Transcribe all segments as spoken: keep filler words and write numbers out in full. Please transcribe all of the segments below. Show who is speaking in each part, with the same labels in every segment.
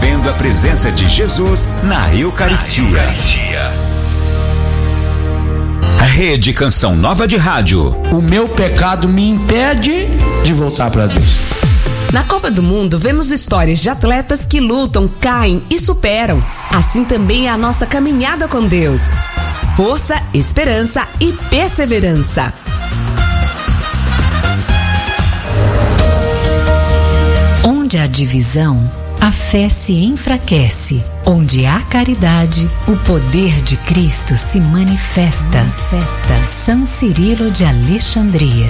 Speaker 1: Vivendo a presença de Jesus na Eucaristia. Rede Canção Nova de Rádio.
Speaker 2: O meu pecado me impede de voltar para Deus.
Speaker 3: Na Copa do Mundo, vemos histórias de atletas que lutam, caem e superam. Assim também é a nossa caminhada com Deus. Força, esperança e perseverança.
Speaker 4: Onde há divisão, a fé se enfraquece. Onde há caridade, o poder de Cristo se manifesta. Manifesta. São Cirilo de Alexandria.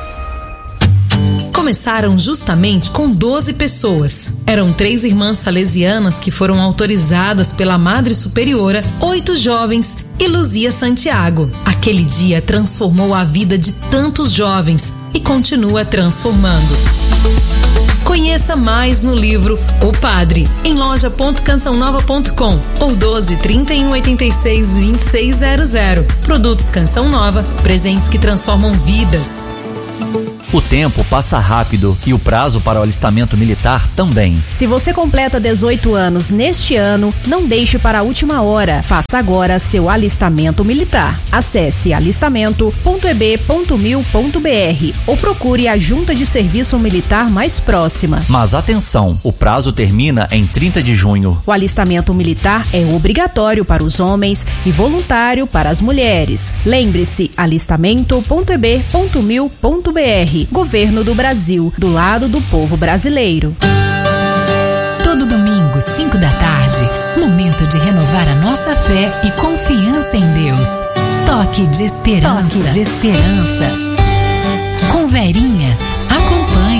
Speaker 5: Começaram justamente com doze pessoas. Eram três irmãs salesianas que foram autorizadas pela Madre Superiora, oito jovens e Luzia Santiago. Aquele dia transformou a vida de tantos jovens e continua transformando. Conheça mais no livro O Padre, em loja ponto canção nova ponto com ou doze, trinta e um, oitenta e seis, vinte e seis zero zero. Produtos Canção Nova, presentes que transformam vidas.
Speaker 6: O tempo passa rápido e o prazo para o alistamento militar também.
Speaker 7: Se você completa dezoito anos neste ano, não deixe para a última hora. Faça agora seu alistamento militar. Acesse alistamento ponto e b ponto mil ponto b r ou procure a Junta de Serviço Militar mais próxima.
Speaker 6: Mas atenção, o prazo termina em trinta de junho.
Speaker 7: O alistamento militar é obrigatório para os homens e voluntário para as mulheres. Lembre-se, alistamento ponto e b ponto mil ponto b r. Governo do Brasil, do lado do povo brasileiro.
Speaker 4: Todo domingo, cinco da tarde, momento de renovar a nossa fé e confiança em Deus. Toque de esperança. Toque de esperança. Com Verinha, acompanhe.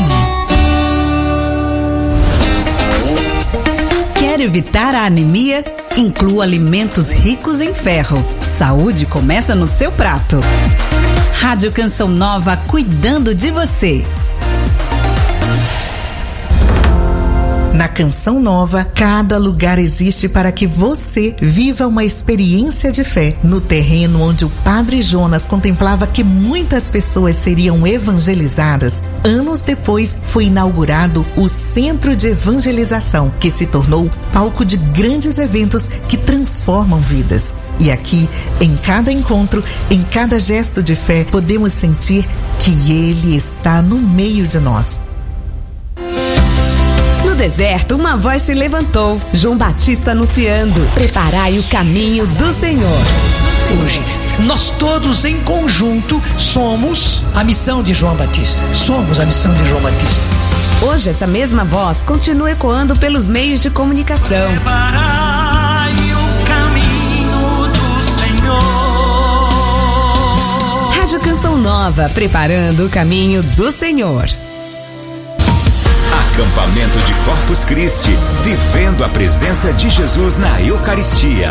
Speaker 3: Quer evitar a anemia? Inclua alimentos ricos em ferro. Saúde começa no seu prato. Rádio Canção Nova, cuidando de você.
Speaker 8: Na Canção Nova, cada lugar existe para que você viva uma experiência de fé. No terreno onde o Padre Jonas contemplava que muitas pessoas seriam evangelizadas, anos depois foi inaugurado o Centro de Evangelização, que se tornou palco de grandes eventos que transformam vidas. E aqui, em cada encontro, em cada gesto de fé, podemos sentir que Ele está no meio de nós.
Speaker 3: No deserto, uma voz se levantou. João Batista anunciando: preparai o caminho do Senhor.
Speaker 9: Hoje, nós todos em conjunto somos a missão de João Batista. Somos a missão de João Batista.
Speaker 3: Hoje, essa mesma voz continua ecoando pelos meios de comunicação.
Speaker 9: Preparai o caminho do Senhor.
Speaker 3: Rádio Canção Nova, preparando o caminho do Senhor.
Speaker 1: Acampamento de Corpus Christi, vivendo a presença de Jesus na Eucaristia.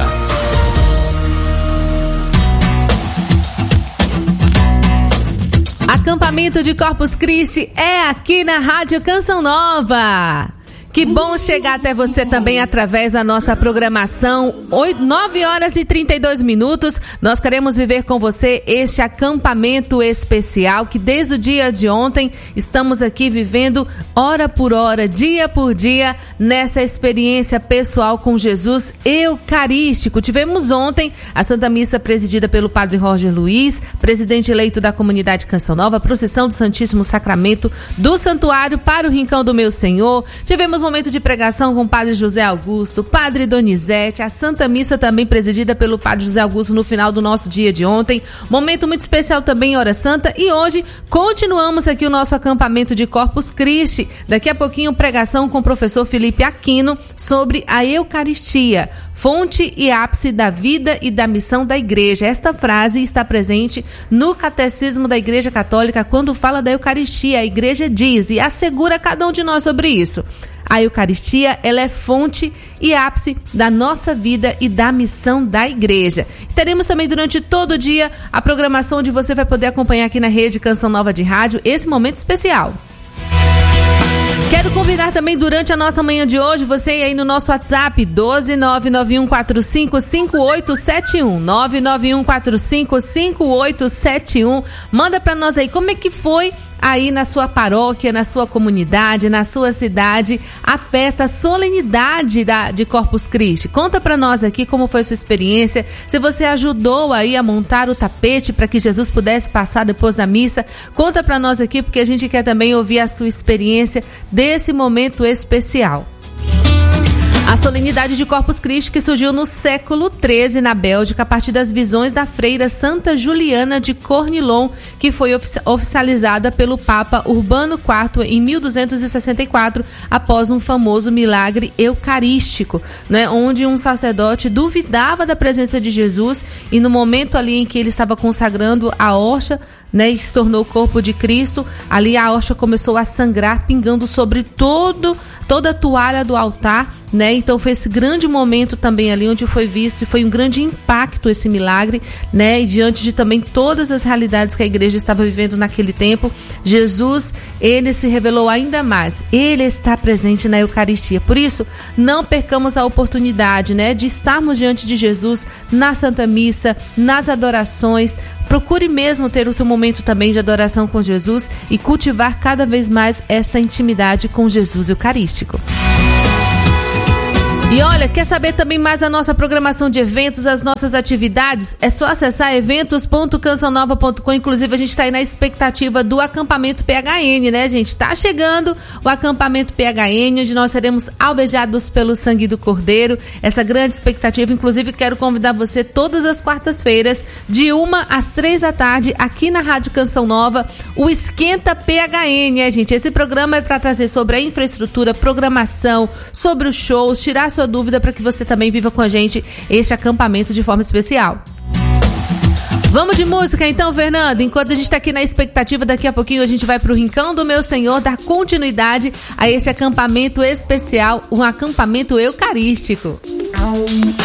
Speaker 10: Acampamento de Corpus Christi é aqui na Rádio Canção Nova. Que bom chegar até você também através da nossa programação. nove horas e trinta e dois minutos. Nós queremos viver com você este acampamento especial que desde o dia de ontem estamos aqui vivendo hora por hora, dia por dia, nessa experiência pessoal com Jesus eucarístico. Tivemos ontem a Santa Missa presidida pelo Padre Roger Luiz, presidente eleito da comunidade Canção Nova, procissão do Santíssimo Sacramento do Santuário para o Rincão do Meu Senhor. Tivemos momento de pregação com o Padre José Augusto, Padre Donizete, a Santa Missa também presidida pelo Padre José Augusto no final do nosso dia de ontem. Momento muito especial também em Hora Santa, e hoje continuamos aqui o nosso acampamento de Corpus Christi. Daqui a pouquinho pregação com o professor Felipe Aquino sobre a Eucaristia, fonte e ápice da vida e da missão da Igreja. Esta frase está presente no Catecismo da Igreja Católica quando fala da Eucaristia. A Igreja diz e assegura cada um de nós sobre isso. A Eucaristia, ela é fonte e ápice da nossa vida e da missão da Igreja. Teremos também durante todo o dia a programação onde você vai poder acompanhar aqui na Rede Canção Nova de Rádio esse momento especial. Quero convidar também durante a nossa manhã de hoje, você aí no nosso WhatsApp, doze nove nove um quatro cinco cinco oito sete um, nove nove um quatro cinco cinco oito sete um. Manda pra nós aí como é que foi aí na sua paróquia, na sua comunidade, na sua cidade, a festa, a solenidade da, de Corpus Christi. Conta pra nós aqui como foi sua experiência, se você ajudou aí a montar o tapete para que Jesus pudesse passar depois da missa. Conta pra nós aqui, porque a gente quer também ouvir a sua experiência desse momento especial. A solenidade de Corpus Christi, que surgiu no século treze na Bélgica, a partir das visões da freira Santa Juliana de Cornilon, que foi oficializada pelo Papa Urbano quarto em mil duzentos e sessenta e quatro, após um famoso milagre eucarístico, né, onde um sacerdote duvidava da presença de Jesus e no momento ali em que ele estava consagrando a hóstia, né, e se tornou o corpo de Cristo, ali a hóstia começou a sangrar, pingando sobre todo, toda a toalha do altar, né? Então foi esse grande momento também ali onde foi visto e foi um grande impacto esse milagre, né? E diante de também todas as realidades que a igreja estava vivendo naquele tempo, Jesus, ele se revelou ainda mais. Ele está presente na Eucaristia. Por isso, não percamos a oportunidade, né, de estarmos diante de Jesus na Santa Missa, nas adorações. Procure mesmo ter o seu momento também de adoração com Jesus e cultivar cada vez mais esta intimidade com Jesus Eucarístico. E olha, quer saber também mais da nossa programação de eventos, as nossas atividades? É só acessar eventos ponto canção nova ponto com. Inclusive, a gente está aí na expectativa do acampamento P H N, né, gente? Está chegando o acampamento P H N, onde nós seremos alvejados pelo sangue do Cordeiro. Essa grande expectativa. Inclusive, quero convidar você todas as quartas-feiras, de uma às três da tarde, aqui na Rádio Canção Nova, o Esquenta P H N, né, gente? Esse programa é para trazer sobre a infraestrutura, programação, sobre os shows, tirar sua dúvida para que você também viva com a gente este acampamento de forma especial. Vamos de música então, Fernando? Enquanto a gente está aqui na expectativa, daqui a pouquinho a gente vai para o Rincão do Meu Senhor dar continuidade a este acampamento especial, um acampamento eucarístico.